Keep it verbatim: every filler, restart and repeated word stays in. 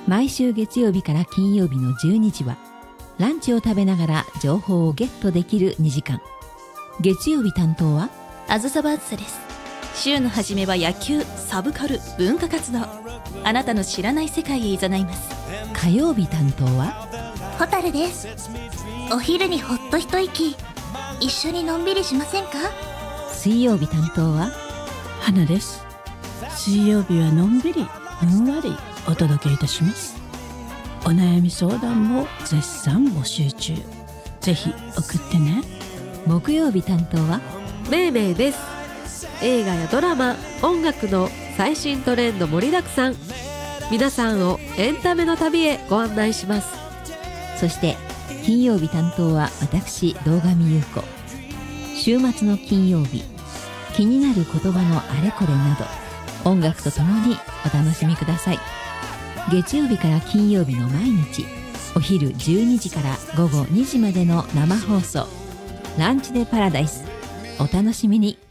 毎週月曜日から金曜日のじゅうにじはランチを食べながら情報をゲットできるにじかん。月曜日担当はあずさばあずさです。週の初めは野球、サブカル、文化活動、あなたの知らない世界へ誘います。 火曜日担当はホタルです。お昼にほっと一息、一緒にのんびりしませんか？ 水曜日担当は花です。水曜日はのんびりふんわりお届けいたします。お悩み相談も絶賛募集中。ぜひ送ってね。 木曜日担当はめいめいです。映画やドラマ、音楽の最新トレンド盛りだくさん。皆さんをエンタメの旅へご案内します。 そして金曜日担当は私、堂上優子。週末の金曜日、気になる言葉のあれこれなど音楽とともにお楽しみください。月曜日から金曜日の毎日お昼じゅうにじから午後にじまでの生放送、ランチでパラダイス、お楽しみに。